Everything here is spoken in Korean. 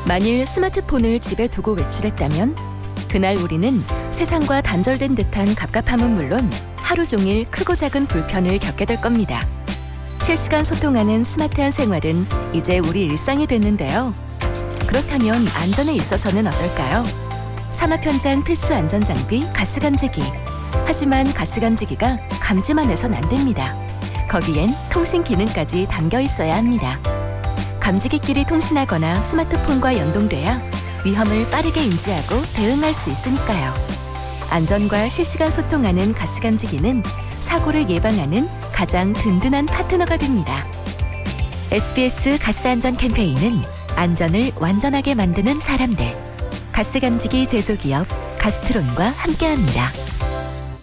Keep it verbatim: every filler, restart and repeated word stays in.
만일 스마트폰을 집에 두고 외출했다면 그날 우리는 세상과 단절된 듯한 갑갑함은 물론 하루 종일 크고 작은 불편을 겪게 될 겁니다. 실시간 소통하는 스마트한 생활은 이제 우리 일상이 됐는데요. 그렇다면 안전에 있어서는 어떨까요? 산업 현장 필수 안전장비 가스감지기. 하지만 가스감지기가 감지만 해선 안 됩니다. 거기엔 통신 기능까지 담겨 있어야 합니다. 감지기끼리 통신하거나 스마트폰과 연동돼야 위험을 빠르게 인지하고 대응할 수 있으니까요. 안전과 실시간 소통하는 가스감지기는 사고를 예방하는 가장 든든한 파트너가 됩니다. 에스비에스 가스안전 캠페인은 안전을 완전하게 만드는 사람들. 가스감지기 제조기업 가스트론과 함께합니다.